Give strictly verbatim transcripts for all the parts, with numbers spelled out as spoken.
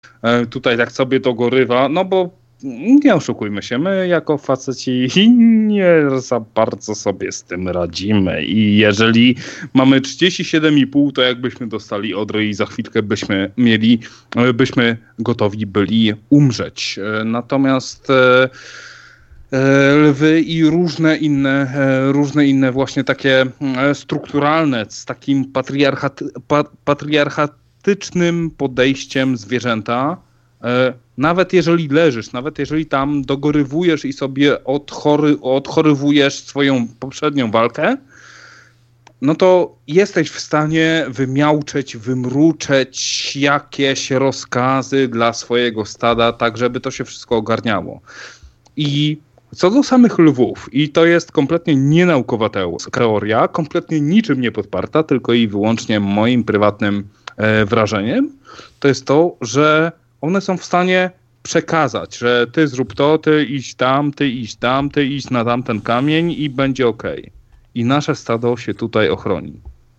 tutaj tak sobie dogorywa, no bo nie oszukujmy się, my jako faceci nie za bardzo sobie z tym radzimy i jeżeli mamy trzydzieści siedem i pół, to jakbyśmy dostali odrę i za chwilkę byśmy mieli, byśmy gotowi byli umrzeć. Natomiast lwy i różne inne, różne inne właśnie takie strukturalne, z takim patriarchat, patriarchatycznym podejściem zwierzęta, nawet jeżeli leżysz, nawet jeżeli tam dogorywujesz i sobie odchory, odchorywujesz swoją poprzednią walkę, no to jesteś w stanie wymiauczeć, wymruczeć jakieś rozkazy dla swojego stada, tak żeby to się wszystko ogarniało. I co do samych lwów, i to jest kompletnie nienaukowa teoria, kompletnie niczym nie podparta, tylko i wyłącznie moim prywatnym e, wrażeniem, to jest to, że one są w stanie przekazać, że ty zrób to, ty idź tam, ty idź tam, ty idź na tamten kamień i będzie okej. I nasze stado się tutaj ochroni.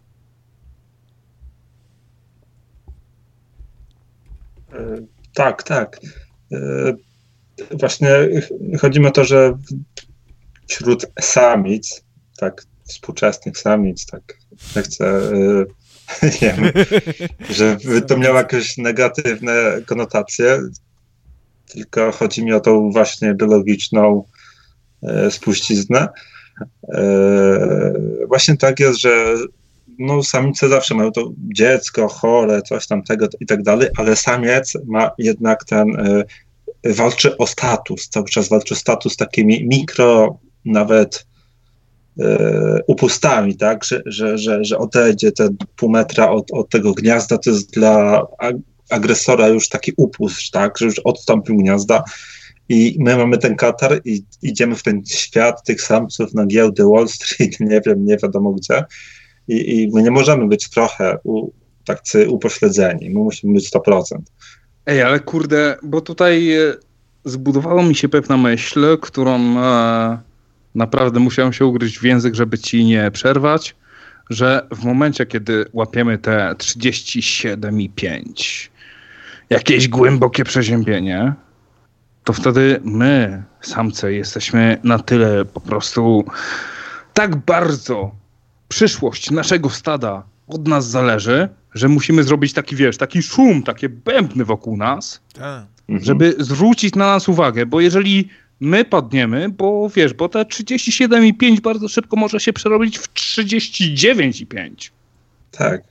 Tak, tak. Właśnie chodzi mi o to, że wśród samic, tak, współczesnych samic, tak, nie chcę, nie wiem, żeby to miało jakieś negatywne konotacje, tylko chodzi mi o tą właśnie biologiczną spuściznę. Właśnie tak jest, że no, samice zawsze mają to dziecko chore, coś tam tego i tak dalej, ale samiec ma jednak ten, walczy o status, cały czas walczy o status takimi mikro, nawet upustami, tak, że, że, że, że odejdzie te pół metra od, od tego gniazda, to jest dla agresora już taki upust, tak, że już odstąpił gniazda i my mamy ten katar i idziemy w ten świat tych samców na giełdę Wall Street, nie wiem, nie wiadomo gdzie i, i my nie możemy być trochę u, tacy upośledzeni, my musimy być sto procent. Ej, ale kurde, bo tutaj zbudowała mi się pewna myśl, którą e, naprawdę musiałem się ugryźć w język, żeby ci nie przerwać, że w momencie, kiedy łapiemy te trzydzieści siedem i pięć, jakieś głębokie przeziębienie, to wtedy my, samce, jesteśmy na tyle po prostu tak bardzo przyszłość naszego stada od nas zależy, że musimy zrobić taki, wiesz, taki szum, takie bębny wokół nas, tak, żeby zwrócić na nas uwagę, bo jeżeli my padniemy, bo wiesz, bo te trzydzieści siedem i pięć bardzo szybko może się przerobić w trzydzieści dziewięć i pięć. Tak.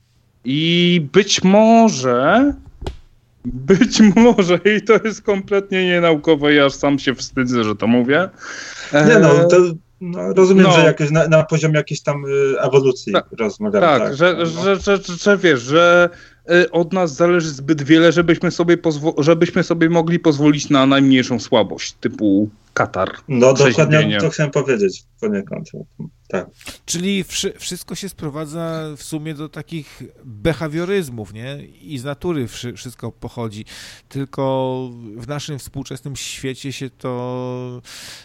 I być może, być może, i to jest kompletnie nienaukowe, ja aż sam się wstydzę, że to mówię. Nie no, to no, rozumiem, no. że jakoś na, na poziomie jakiejś tam y, ewolucji tak, rozmawiamy. Tak, tak że, no. że, że, że, że wiesz, że y, od nas zależy zbyt wiele, żebyśmy sobie, pozwo- żebyśmy sobie mogli pozwolić na najmniejszą słabość, typu katar. No dokładnie to chciałem powiedzieć poniekąd. Tak. Czyli wszy- wszystko się sprowadza w sumie do takich behawioryzmów, nie? I z natury wszy- wszystko pochodzi. Tylko w naszym współczesnym świecie się to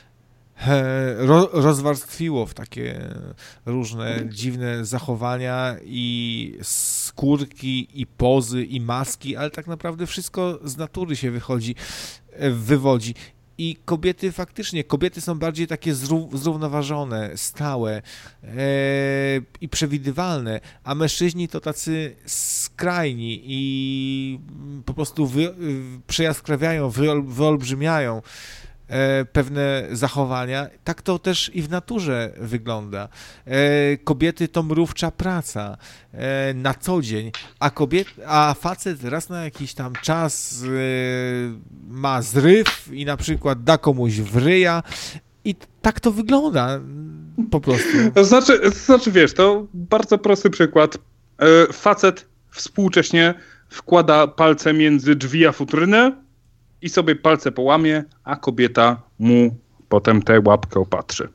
ro- rozwarstwiło w takie różne dziwne zachowania i skórki, i pozy, i maski, ale tak naprawdę wszystko z natury się wychodzi, wywodzi. I kobiety faktycznie, kobiety są bardziej takie zró- zrównoważone, stałe e, i przewidywalne, a mężczyźni to tacy skrajni i po prostu wy, przejaskrawiają, wyol, wyolbrzymiają e, pewne zachowania. Tak to też i w naturze wygląda. E, kobiety to mrówcza praca e, na co dzień, a, kobiet, a facet raz na jakiś tam czas e, ma zryw i na przykład da komuś w ryja i tak to wygląda po prostu. To znaczy, to znaczy wiesz, to bardzo prosty przykład. E, facet współcześnie wkłada palce między drzwi a futrynę i sobie palce połamie, a kobieta mu potem tę łapkę opatrzy.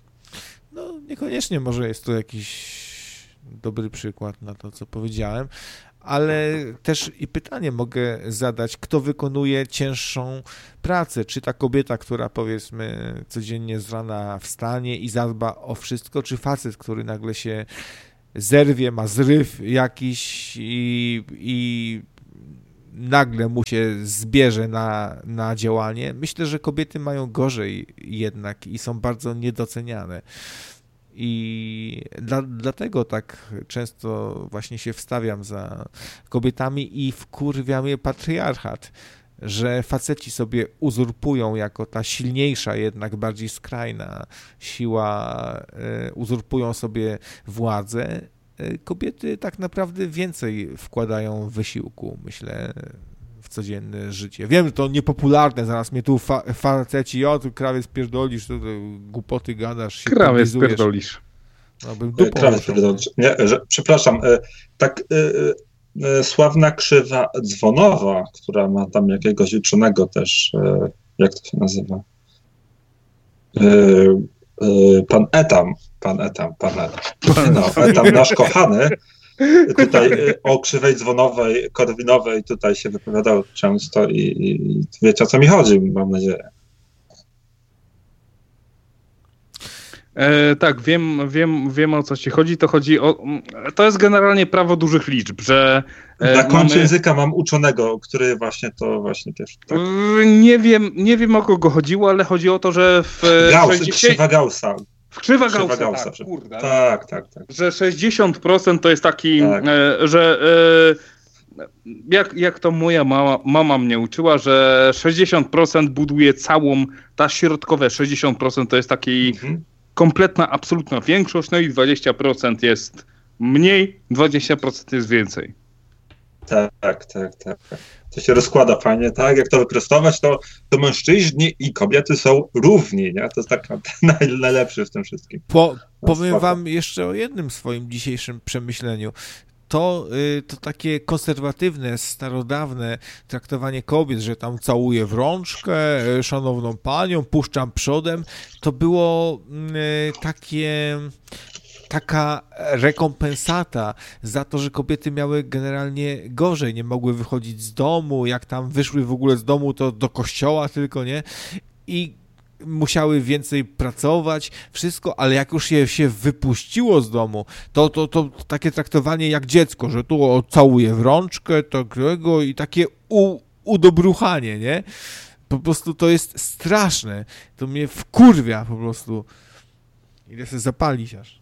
No niekoniecznie może jest to jakiś dobry przykład na to, co powiedziałem, ale też i pytanie mogę zadać, kto wykonuje cięższą pracę? Czy ta kobieta, która powiedzmy codziennie z rana wstanie i zadba o wszystko, czy facet, który nagle się zerwie, ma zryw jakiś i, i nagle mu się zbierze na, na działanie. Myślę, że kobiety mają gorzej jednak i są bardzo niedoceniane. I dla, dlatego tak często właśnie się wstawiam za kobietami i wkurwia mnie patriarchat, że faceci sobie uzurpują jako ta silniejsza, jednak bardziej skrajna siła, uzurpują sobie władzę. Kobiety tak naprawdę więcej wkładają wysiłku, myślę, w codzienne życie. Wiem, że to niepopularne, zaraz mnie tu fa- faceci, o, tu krawiec pierdolisz, tu, tu głupoty gadasz, się krawiec pierdolisz. No, bym dupą krawiec pierdolisz. Nie, że, przepraszam, tak y, y, sławna krzywa dzwonowa, która ma tam jakiegoś uczonego też, y, jak to się nazywa? Y, y, pan Etam, pan Etam, pan Etam, no, Etam nasz kochany, tutaj o krzywej dzwonowej, korwinowej tutaj się wypowiadał często i, i wiecie, o co mi chodzi, mam nadzieję. E, tak, wiem, wiem, wiem o co ci chodzi. To chodzi o. To jest generalnie prawo dużych liczb, że. E, Na końcu mamy... języka mam uczonego, który właśnie to właśnie też. Tak? Nie wiem, nie wiem o kogo chodziło, ale chodzi o to, że w. Gauss, sześćdziesiąt... Krzywa Gaussa. W krzywa Gaussa, Gaussa, tak, kurde. Tak, tak, tak. Że sześćdziesiąt procent to jest taki, tak. e, że e, jak, jak to moja mama, mama mnie uczyła, że sześćdziesiąt procent buduje całą, ta środkowe sześćdziesiąt procent to jest taki mhm. kompletna, absolutna większość, no i dwadzieścia procent jest mniej, dwadzieścia procent jest więcej. Tak, tak, tak. To się rozkłada fajnie, tak? Jak to wyprostować, to, to mężczyźni i kobiety są równi, nie? To jest tak naj, najlepszy w tym wszystkim. Po, powiem spoko. wam jeszcze o jednym swoim dzisiejszym przemyśleniu. To, to takie konserwatywne, starodawne traktowanie kobiet, że tam całuję w rączkę, szanowną panią, puszczam przodem, to było takie... taka rekompensata za to, że kobiety miały generalnie gorzej, nie mogły wychodzić z domu, jak tam wyszły w ogóle z domu, to do kościoła tylko, nie? I musiały więcej pracować, wszystko, ale jak już je się wypuściło z domu, to, to, to takie traktowanie jak dziecko, że tu o, całuje w rączkę, takiego i takie u, udobruchanie, nie? Po prostu to jest straszne. To mnie wkurwia po prostu. Idę sobie zapalić aż.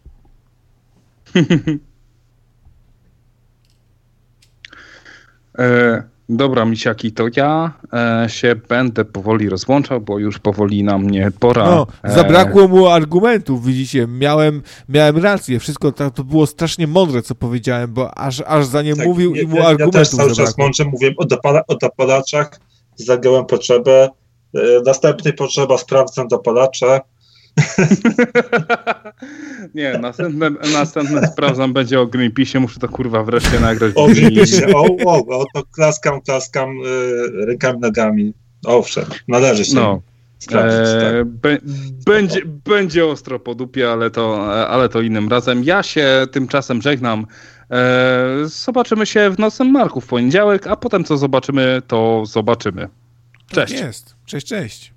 e, dobra, misiaki, to ja e, się będę powoli rozłączał, bo już powoli na mnie pora. No, zabrakło mu argumentów, widzicie, miałem, miałem rację, wszystko to, to było strasznie mądre, co powiedziałem, bo aż, aż za nie tak, mówił nie, i mu ja, argumentów Ja też cały zabrakło. czas mądrze mówiłem o, dopala, o dopalaczach, zagiąłem potrzebę, e, następnej potrzeba, sprawdzam dopalacze. Nie, następne, następne sprawdzam będzie o Greenpeace'ie, muszę to kurwa wreszcie nagrać. O Greenpeace'ie, o, o, o, to klaskam, klaskam y, rękami, nogami. Owszem, należy się no. sprawdzić. E, tak. be, będzie, będzie ostro po dupie, ale to, ale to innym razem. Ja się tymczasem żegnam. E, zobaczymy się w Nocnym Marku w poniedziałek, a potem co zobaczymy, to zobaczymy. Cześć. Tak jest. Cześć, cześć.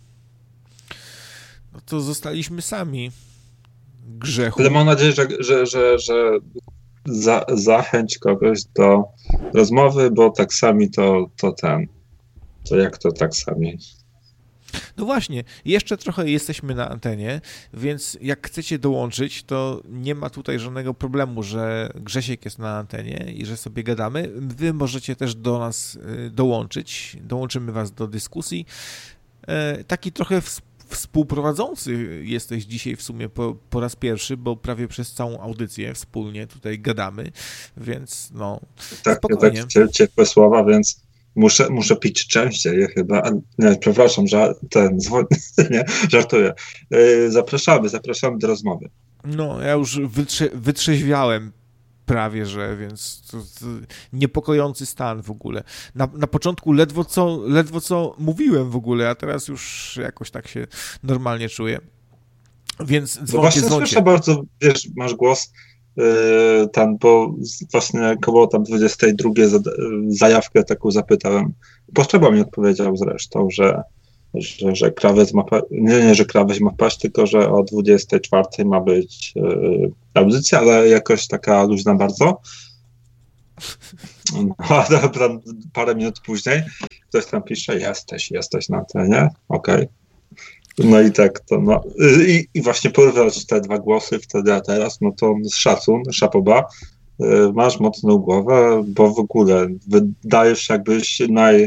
No to zostaliśmy sami. Grzechu. Ale mam nadzieję, że, że, że, że za, zachęć kogoś do rozmowy, bo tak sami to, to ten. To jak to tak sami? No właśnie, jeszcze trochę jesteśmy na antenie, więc jak chcecie dołączyć, to nie ma tutaj żadnego problemu, że Grzesiek jest na antenie i że sobie gadamy. Wy możecie też do nas dołączyć. Dołączymy was do dyskusji. Taki trochę współpracy Współprowadzący jesteś dzisiaj w sumie po, po raz pierwszy, bo prawie przez całą audycję wspólnie tutaj gadamy, więc no tak, spokojnie. Tak, ciepłe słowa, więc muszę, muszę pić częściej chyba. Nie, przepraszam, że ten dzwon... nie, żartuję. Zapraszamy, zapraszamy do rozmowy. No, ja już wytrze- wytrzeźwiałem prawie, że, więc to, to niepokojący stan w ogóle. Na, na początku ledwo co, ledwo co mówiłem w ogóle, a teraz już jakoś tak się normalnie czuję. Więc dzwoncie, no właśnie dzwoncie. Słyszę bardzo, wiesz, masz głos yy, ten, bo właśnie koło tam dwudziestej drugiej zajawkę taką zapytałem. Potrzeba mi odpowiedział zresztą, że Że, że krawiec ma pa- nie, nie, że krawiec ma paść, tylko że o dwudziestej czwartej ma być yy, audycja, ale jakoś taka luźna bardzo. No dobra, parę minut później ktoś tam pisze, jesteś, jesteś na terenie, okej. Okay. No i tak to, no. I, i właśnie porównać te dwa głosy wtedy, a teraz, no to szacun, szapoba, masz mocną głowę, bo w ogóle wydajesz jakbyś naj,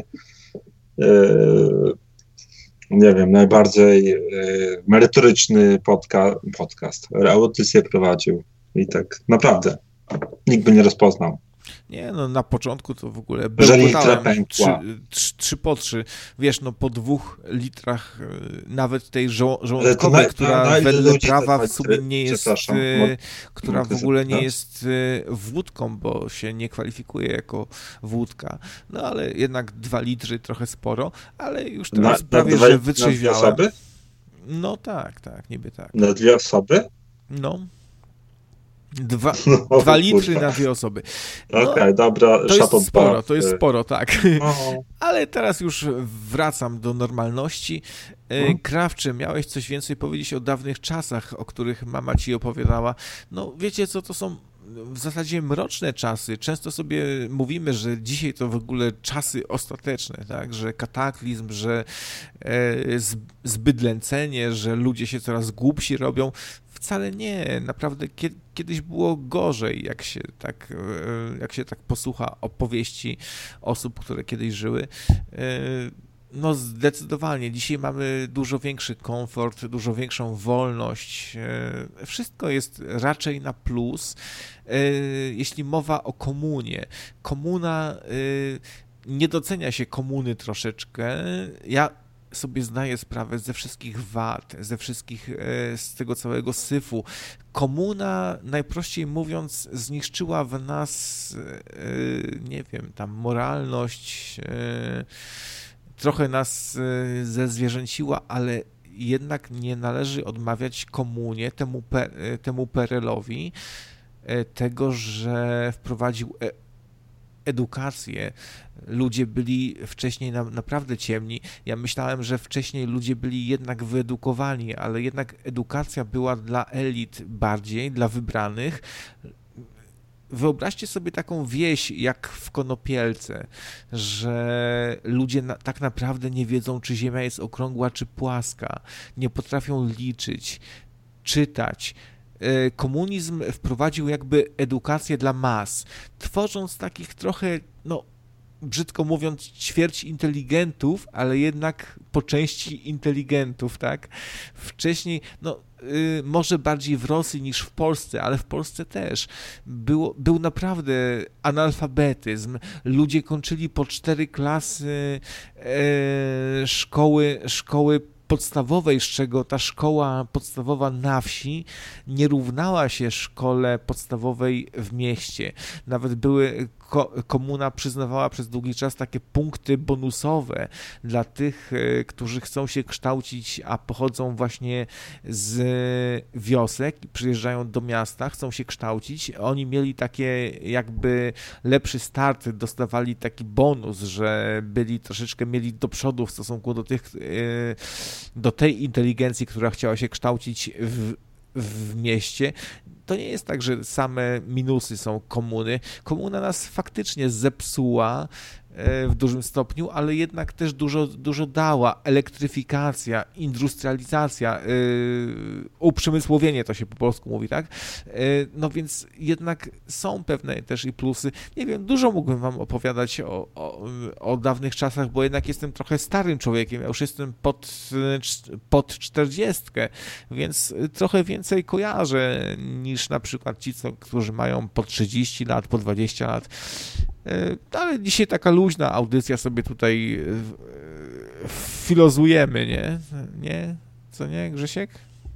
nie wiem, najbardziej merytoryczny podca- podcast, audycję prowadził i tak naprawdę nikt by nie rozpoznał. Nie, no na początku to w ogóle bełkotałem trzy, trzy, trzy po trzy. Wiesz, no po dwóch litrach nawet tej żo- żołądkowej, na, która na, na wedle prawa w sumie nie jest, y, która w ogóle nie jest y, wódką, bo się nie kwalifikuje jako wódka. No ale jednak dwa litry trochę sporo, ale już teraz na, prawie, na dwa, że wytrzeźwiałem. Na dwie osoby? No tak, tak, niby tak. Na dwie osoby? No. Dwa, no, dwa litry na dwie osoby. No, Okej, okay, dobra. To jest sporo, to jest sporo, tak. No. Ale teraz już wracam do normalności. Hmm? Krawcze, miałeś coś więcej powiedzieć o dawnych czasach, o których mama ci opowiadała. No wiecie co, to są w zasadzie mroczne czasy. Często sobie mówimy, że dzisiaj to w ogóle czasy ostateczne, tak? Że kataklizm, że e, zbydlęcenie, że ludzie się coraz głupsi robią. Wcale nie, naprawdę kiedyś było gorzej, jak się tak, jak się tak posłucha opowieści osób, które kiedyś żyły. No zdecydowanie, dzisiaj mamy dużo większy komfort, dużo większą wolność. Wszystko jest raczej na plus, jeśli mowa o komunie. Komuna, nie docenia się komuny troszeczkę. Ja sobie zdaję sprawę ze wszystkich wad, ze wszystkich, z tego całego syfu. Komuna, najprościej mówiąc, zniszczyła w nas, nie wiem, tam moralność, trochę nas zezwierzęciła, ale jednak nie należy odmawiać komunie, temu, temu Perelowi, tego, że wprowadził edukację. Ludzie byli wcześniej na, naprawdę ciemni. Ja myślałem, że wcześniej ludzie byli jednak wyedukowani, ale jednak edukacja była dla elit bardziej, dla wybranych. Wyobraźcie sobie taką wieś jak w Konopielce, że ludzie na, tak naprawdę nie wiedzą, czy ziemia jest okrągła, czy płaska. Nie potrafią liczyć, czytać. Komunizm wprowadził jakby edukację dla mas, tworząc takich trochę, no brzydko mówiąc, ćwierć inteligentów, ale jednak po części inteligentów, tak? Wcześniej, no y, może bardziej w Rosji niż w Polsce, ale w Polsce też było, był naprawdę analfabetyzm. Ludzie kończyli po cztery klasy e, szkoły, szkoły podstawowej, z czego ta szkoła podstawowa na wsi nie równała się szkole podstawowej w mieście. Nawet były, komuna przyznawała przez długi czas takie punkty bonusowe dla tych, którzy chcą się kształcić, a pochodzą właśnie z wiosek i przyjeżdżają do miasta, chcą się kształcić. Oni mieli takie jakby lepszy start, dostawali taki bonus, że byli troszeczkę mieli do przodu w stosunku do tych do tej inteligencji, która chciała się kształcić w, w mieście. To nie jest tak, że same minusy są komuny. Komuna nas faktycznie zepsuła w dużym stopniu, ale jednak też dużo, dużo dała. Elektryfikacja, industrializacja, yy, uprzemysłowienie to się po polsku mówi, tak? Yy, no więc jednak są pewne też i plusy. Nie wiem, dużo mógłbym wam opowiadać o, o, o dawnych czasach, bo jednak jestem trochę starym człowiekiem, ja już jestem pod, pod czterdziestkę, więc trochę więcej kojarzę niż na przykład ci, co, którzy mają po trzydzieści lat, po dwadzieścia lat. Ale dzisiaj taka luźna audycja, sobie tutaj filozujemy, nie? Nie? Co nie, Grzesiek?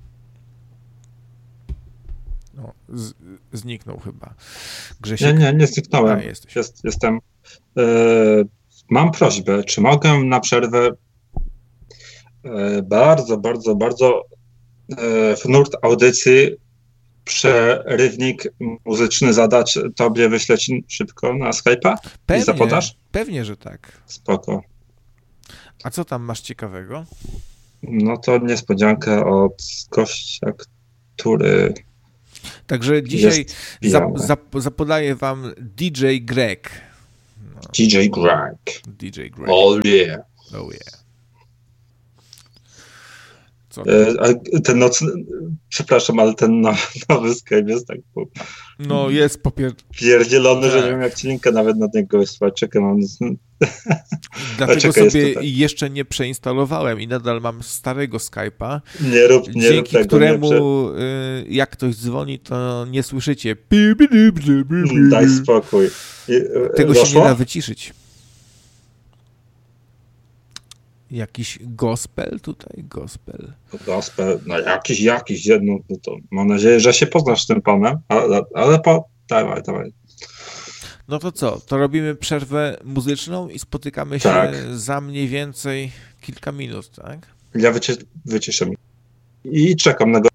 No, z, zniknął chyba. Grzesiek? Nie, nie, nie zniknąłem. A, jesteś. Jest, jestem. Yy, mam prośbę, czy mogę na przerwę yy, bardzo, bardzo, bardzo yy, w nurt audycji przerywnik muzyczny zadać tobie, wyśleć szybko na Skype'a i zapodasz? Pewnie, że tak. Spoko. A co tam masz ciekawego? No to niespodziankę od gościa, który Także dzisiaj zap, zap, zapodaję wam D J Greg. No. D J Greg. D J Greg. Oh yeah. Oh yeah. Co? E, ten nocny, przepraszam, ale ten nowy Skype jest tak po, no jest popier... pierdzielony, tak. że nie wiem jak ci linka nawet na niego wysłać. Czekaj, mam... Dlatego czekaj, sobie jeszcze nie przeinstalowałem i nadal mam starego Skype'a, nie rób, nie dzięki rób tego, któremu nie prze... jak ktoś dzwoni, to nie słyszycie. Daj spokój. Tego Doszło? się nie da wyciszyć. Jakiś gospel tutaj, gospel. Gospel, no jakiś, jakiś, no, no to mam nadzieję, że się poznasz z tym panem, ale, ale po... dawaj, dawaj. No to co, to robimy przerwę muzyczną i spotykamy się tak. za mniej więcej kilka minut, tak? Ja wyci- wyciszę i czekam na go.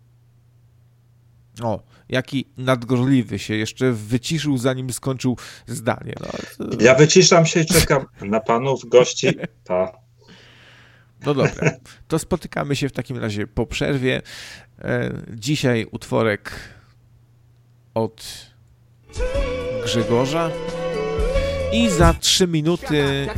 O, jaki nadgorliwy się jeszcze wyciszył, zanim skończył zdanie. No, to... Ja wyciszam się i czekam na panów, gości. Pa. No dobra, to spotykamy się w takim razie po przerwie. Dzisiaj utworek od Grzegorza i za trzy minuty